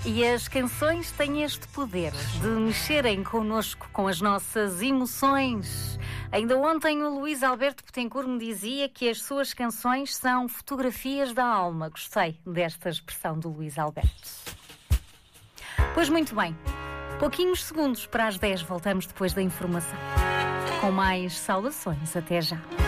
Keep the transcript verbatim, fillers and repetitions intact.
E as canções têm este poder de mexerem connosco, com as nossas emoções. Ainda ontem o Luís Alberto Betancourt me dizia que as suas canções são fotografias da alma. Gostei desta expressão do Luís Alberto. Pois muito bem, pouquinhos segundos para as dez, voltamos depois da informação. Com mais saudações, até já.